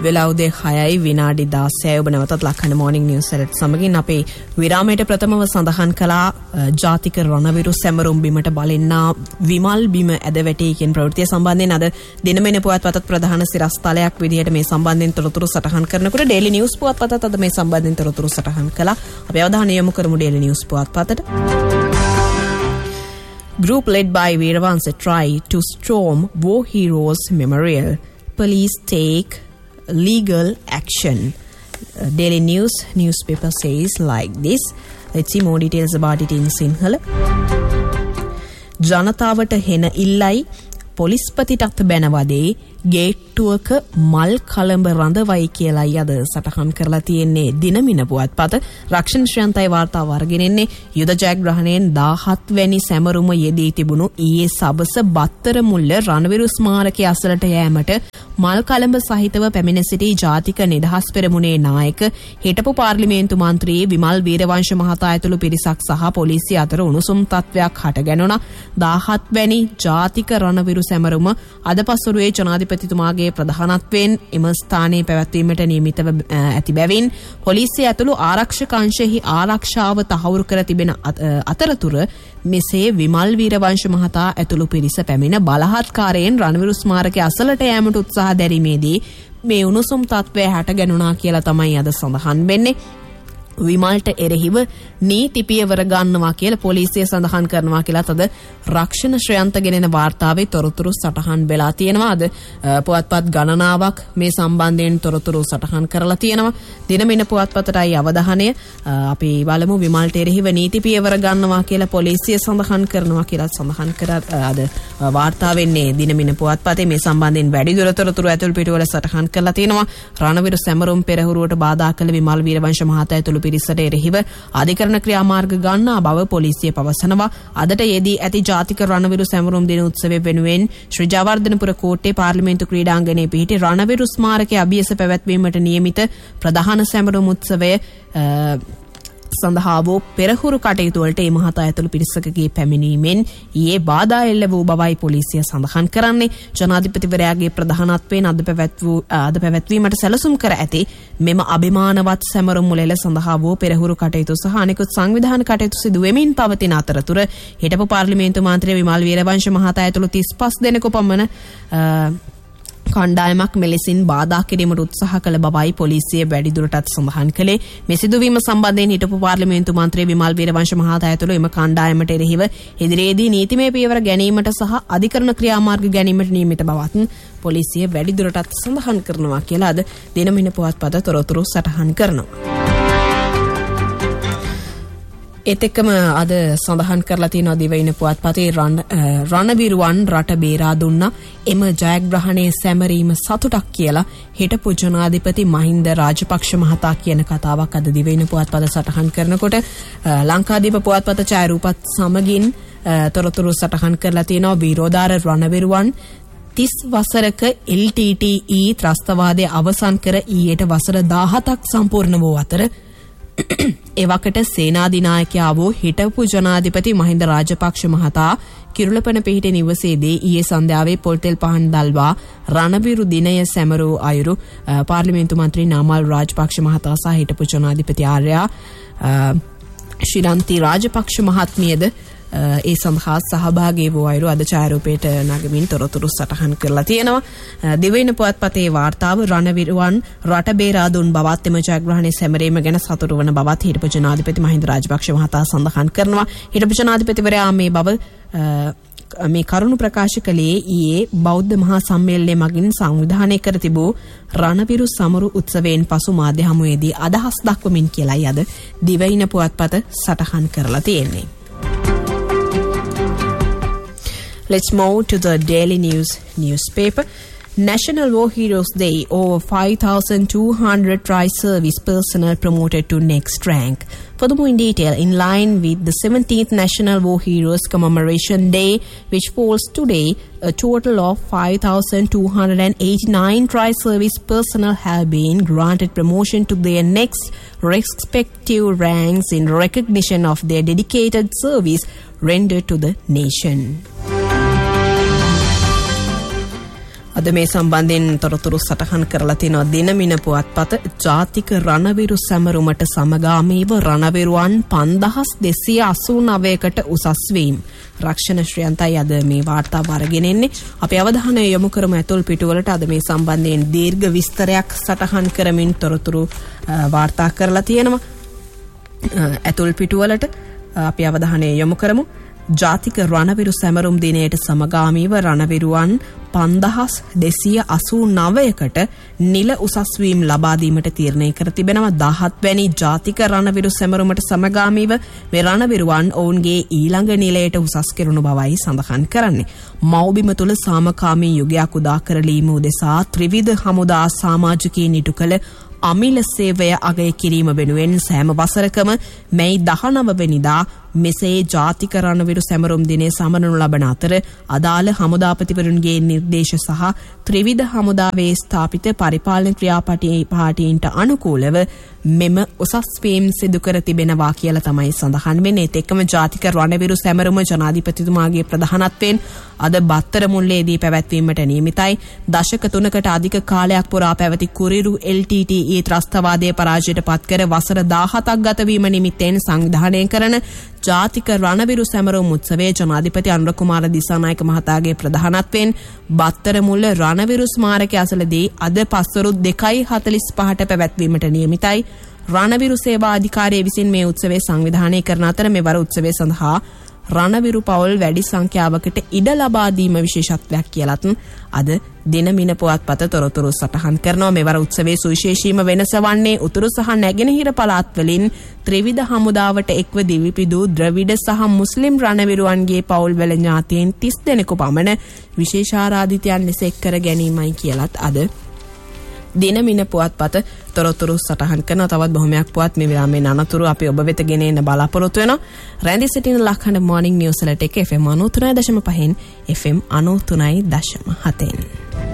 වෙලා උදේ 6යි විනාඩි 16යි ඔබ නැවතත් ලක්හඬ මොර්නිං නිවුස් එකත් සමගින් අපේ විරාමයට ප්‍රථමව සඳහන් කළා ජාතික රණවිරු සැමරුම් බිමට බලෙන්නා විමල් බිම ඇද වැටේ කියන ප්‍රවෘත්තිය සම්බන්ධයෙන් අද දිනමෙන පුවත්පතත් ප්‍රධාන සිරස්තලයක් විදිහට මේ සම්බන්ධයෙන් තොරතුරු සටහන් කරනකොට ඩේලි නිවුස් පුවත්පතත් අද මේ සම්බන්ධයෙන් තොරතුරු සටහන් කළා. අපි අවධානය යොමු කරමු daily news පුවත්පතට. Group led by Veeravansa try to storm War Heroes Memorial. Police take legal action. Daily News newspaper says like this. Let's see more details about it in Sinhala. ජනතාවට හෙන ඉල්ලයි පොලිස්පතිටත් බැනවදේ ගේට්ටුවක මල් කලඹ රඳවයි කියලායි අද සටහන් කරලා තියෙන්නේ දිනමින පුවත්පත. රක්ෂණ ශ්‍රයන්තයි වාර්තාව අරගෙන එන්නේ යුද ජයග්‍රහණයෙන් 17 වැනි සැමරුම යෙදී තිබුණු ඊයේ සවස බත්තර මුල්ල රණවිරු ස්මාරකයේ අසලට යෑමට මල් කලඹ සහිතව පැමිණ සිටි ජාතික නිදහස් පෙරමුණේ නායක හිටපු පාර්ලිමේන්තු මන්ත්‍රී විමල් වීරවංශ මහතා ඇතුළු පිරිසක් සහ පොලිසිය අතර උණුසුම් තත්වයක් හටගැනුණා. 17 වැනි ජාතික රණවිරු සැමරුම අද පසුරුවේ ජනාධිපතිතුමාගේ ප්‍රධානත්වයෙන් එම ස්ථානයේ පැවැත්වීමට නියමිතව ඇති බැවින් පොලිසිය ඇතුළු ආරක්ෂක අංශෙහි ආරක්ෂාව තහවුරු කර තිබෙන අතරතුර මෙසේ විමල් වීරවංශ මහතා ඇතුළු පිරිස පැමිණ බලහත්කාරයෙන් රණවිරු ස්මාරකයේ අසලට යෑමට උත්සාහ දැරීමේදී මේ උණුසුම් තත්ත්වය හැටගැනුණා කියලා තමයි අද සඳහන් වෙන්නේ. විමල්ට එරෙහිව නීති පියවර ගන්නවා කියලා පොලිසිය සඳහන් කරනවා කියලා තද රක්ෂණ ශ්‍රයන්ත ගෙනෙන වාර්තාවේ තොරතුරු සටහන් වෙලා තියෙනවා. අද පුවත්පත් ගණනාවක් මේ සම්බන්ධයෙන් තොරතුරු සටහන් කරලා තියෙනවා. දිනමින පුවත්පතටයි අවධානය. අපි බලමු විමල්ට එරෙහිව නීති පියවර ගන්නවා කියලා පොලිසිය සඳහන් කරනවා කියලා සඳහන් කර අද වාර්තා වෙන්නේ දිනමින පුවත්පතේ මේ සම්බන්ධයෙන් වැඩිදුර තොරතුරු ඇතුළු පිටුවල සටහන් කරලා තියෙනවා. රණවිරු සැමරුම් පෙරහුරුවට බාධා කළ විමල් වීරවංශ මහතා ඇතුළු පිරිසට එරෙහිව අධිකරණ ක්‍රියාමාර්ග ගන්නා බව පොලිසිය පවසනවා. අදට යෙදී ඇති ජාතික රණවිරු සැමරුම් දින උත්සවය වෙනුවෙන් ශ්‍රී ජයවර්ධනපුර කෝට්ටේ පාර්ලිමේන්තු ක්‍රීඩාංගණයේ පිහිටි රණවිරු ස්මාරකයේ අභියස පැවැත්වීමට නියමිත ප්‍රධාන සැමරුම් උත්සවය සඳහා වූ පෙරහුරු කටයුතු වලට මේ මහතා ඇතුළු පිරිසකගේ පැමිණීමෙන් ඊයේ බාධා එල්ල වූ බවයි පොලිසිය සඳහන් කරන්නේ. ජනාධිපතිවරයාගේ ප්‍රධානත්වයෙන් අද පැවැත්වීමට සැලසුම් කර ඇති මෙම අභිමානවත් සැමරුම් මුලෙල සඳහා වූ පෙරහුරු කටයුතු සහ අනෙකුත් සංවිධාන කටයුතු සිදු වෙමින් පවතින අතරතුර හිටපු පාර්ලිමේන්තු මන්ත්‍රී විමල් වීරවංශ මහතා ඇතුළු 35 දෙනෙකු පමණ කණ්ඩායමක් මෙලෙසින් බාධා කිරීමට උත්සාහ කළ බවයි පොලිසිය වැඩිදුරටත් සඳහන් කළේ. මේ සිදුවීම සම්බන්ධයෙන් හිටපු පාර්ලිමේන්තු මන්ත්‍රී විමල් වීරවංශ මහතා ඇතුළු එම කණ්ඩායමට එරෙහිව ඉදිරියේදී නීතිමය පියවර ගැනීමට සහ අධිකරණ ක්‍රියාමාර්ග ගැනීමට නියමිත බවත් පොලිසිය වැඩිදුරටත් සඳහන් කරනවා කියලා අද දිනමින පුවත්පත තොරතුරු සටහන් කරනවා. ඒත් එක්කම අද සඳහන් කරලා තියෙනවා දිවයින පුවත්පතේ රණවිරුවන් රට බේරා දුන්නා. එම ජයග්‍රහණයේ සැමරීම සතුටක් කියලා හිටපු ජනාධිපති මහින්ද රාජපක්ෂ මහතා කියන කතාවක් අද දිවයින පුවත්පත සටහන් කරනකොට ලංකාදීප පුවත්පත ඡායාරූපත් සමගින් තොරතුරු සටහන් කරලා තියෙනවා. විරෝධාර රණවිරුවන් 30 වසරක LTTE ත්‍රස්තවාදය අවසන් කර ඊයට වසර 17ක් සම්පූර්ණ වූ අතර එවකට සේනාධිනායකයා වූ හිටපු ජනාධිපති මහින්ද රාජපක්ෂ මහතා කිරුළපන පිහිටි නිවසේදී ඊයේ සන්ධ්‍යාවේ පොල්තෙල් පහන් දල්වා රණවිරු දිනය සැමරූ අයුරු පාර්ලිමේන්තු මන්ත්‍රී නාමල් රාජපක්ෂ මහතා සහ හිටපු ජනාධිපති ආර්යා ශිරන්ති රාජපක්ෂ මහත්මියද ඒ සඳහා සහභාගී වූ අයුරු අද ඡායාරූපයට නගමින් තොරතුරු සටහන් කරලා තියෙනවා. දිවයින පුවත්පතේ වාර්තාව රණවිරුවන් රට බේරා දුන් බවත් එම ජයග්‍රහණයේ සැමරීම ගැන සතුටු වන බවත් හිටපු ජනාධිපති මහින්ද රාජපක්ෂ මහතා සඳහන් කරනවා. හිටපු ජනාධිපතිවරයා මේ කරුණු ප්‍රකාශ කළේ ඊයේ බෞද්ධ මහා සම්මේලනයේ මගින් සංවිධානය කර තිබූ රණවිරු සමරු උත්සවයෙන් පසු මාධ්‍ය හමුවේදී අදහස් දක්වමින් කියලායි අද දිවයින පුවත්පත සටහන් කරලා තියෙන්නේ. Let's move to the Daily News newspaper. National War Heroes Day, over 5,200 tri-service personnel promoted to next rank. Furthermore, in detail, in line with the 17th National War Heroes Commemoration Day, which falls today, a total of 5,289 tri-service personnel have been granted promotion to their next respective ranks in recognition of their dedicated service rendered to the nation. අද මේ සම්බන්ධයෙන් තොරතුරු සටහන් කරලා තියෙනවා දිනමින පුවත්පත. ජාතික රණවිරු සැමරුමට සමගාමීව රණවිරුවන් 5289කට උසස් වීම. රක්ෂණ ශ්‍රියන්තයි අද මේ වාර්තාව අරගෙන එන්නේ. අපි අවධානය යොමු කරමු ඇතුල් පිටුවලට. අද මේ සම්බන්ධයෙන් දීර්ඝ විස්තරයක් සටහන් කරමින් තොරතුරු වාර්තා කරලා තියෙනවා. ඇතුල් පිටුවලට අපි අවධානය යොමු කරමු. ජාතික රණවිරු සැමරුම් දිනයට සමගාමීව රණවිරුවන් 5289කට නිල උසස් වීම ලබා දීමට තීරණය කර තිබෙනවා. 17 වැනි ජාතික රණවිරු සැමරුමට සමගාමීව මේ රණවිරුවන් ඔවුන්ගේ ඊළඟ නිලයට උසස් කෙරුණු බවයි සඳහන් කරන්නේ. මෞබිම තුල සාමකාමී යුගයක් උදා කරලීම උදෙසා ත්‍රිවිධ හමුදා සමාජිකයින් ඉටු කළ අමිල සේවය අගය කිරීම වෙනුවෙන් සෑම වසරකම මැයි 19 වෙනිදා මෙසේ ජාතික රණවිරු සැමරුම් දිනය සමරනු ලබන අතර අදාළ හමුදාපතිවරුන්ගේ නිර්දේශ සහ ත්‍රිවිධ හමුදාවේ ස්ථාපිත පරිපාලන ක්‍රියාපටියන්ට අනුකූලව මෙම උසස් වීම් සිදු කර තිබෙනවා කියලා තමයි සඳහන් වෙන්නේ. ඒත් එක්කම ජාතික රණවිරු සැමරුම ජනාධිපතිතුමාගේ ප්‍රධානත්වයෙන් අද බත්තර මුල්ලේදී පැවැත්වීමට නියමිතයි. දශක 3කට අධික කාලයක් පුරා පැවති කුරිරු LTTE ත්‍රස්තවාදයේ පරාජයට පත්කර වසර 17ක් ගත වීම නිමිත්තෙන් සංවිධානය කරන ජාතික රණවිරු සැමරුම් උත්සවයේ ජනාධිපති අනුර කුමාර දිසානායක මහතාගේ ප්‍රධානත්වයෙන් බත්තර මුල්ල රණවිරු ස්මාරකය අසලදී අද පස්වරු 2:45ට පැවැත්වීමට නියමිතයි. රණවිරු සේවා අධිකාරිය විසින් මේ උත්සවය සංවිධානය කරන අතර මෙවර උත්සවය සඳහා රණවිරු පවුල් වැඩි සංඛ්‍යාවකට ඉඩ ලබා දීම විශේෂත්වයක් කියලත් අද දිනමින පුවත්පත තොරතුරු සටහන් කරනවා. මෙවර උත්සවයේ සුවිශේෂීම වෙනස වන්නේ උතුරු සහ නැගෙනහිර පළාත් වලින් ත්‍රිවිධ හමුදාවට එක්ව දිවිපිදු ද්‍රවිඩ සහ මුස්ලිම් රණවිරුවන්ගේ පවුල් වල ඥාතීන් 30 දෙනෙකු පමණ විශේෂාරාධිතයන් ලෙස එක් කර ගැනීමයි කියලත් අද දිනමින පුවත්පත තොරතුරු සටහන් කරන. තවත් බොහොමයක් පුවත් මේ විරාමයේ අනතුරු අපි ඔබ වෙත ගෙන එන්න බලාපොරොත්තු වෙනවා. රැඳී සිටින ලක්හඬ මොර්නිං නිවුස් වලට FM 93.5 FM 93.7